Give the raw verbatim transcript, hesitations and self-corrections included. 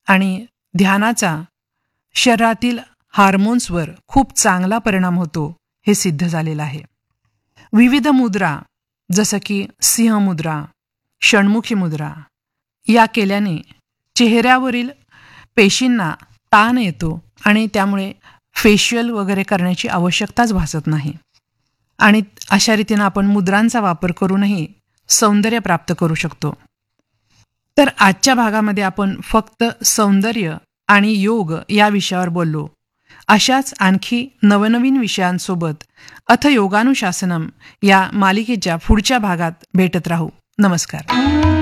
आणि ध्यानाचा शरीरातील हार्मोन्सवर खूप चांगला परिणाम होतो हे सिद्ध झालेलं आहे. विविध मुद्रा जसं की सिंह मुद्रा, षण्मुखी मुद्रा या केल्याने चेहऱ्यावरील पेशींना ताण येतो आणि त्यामुळे फेशियल वगैरे करण्याची आवश्यकताच भासत नाही. आणि अशा रीतीनं आपण मुद्रांचा वापर करूनही सौंदर्य प्राप्त करू शकतो. तर आजच्या भागामध्ये आपण फक्त सौंदर्य आणि योग या विषयावर बोललो. अशाच आणखी नवनवीन विषयांसोबत अथ योगानुशासनम या मालिकेच्या पुढच्या भागात भेटत राहू. नमस्कार.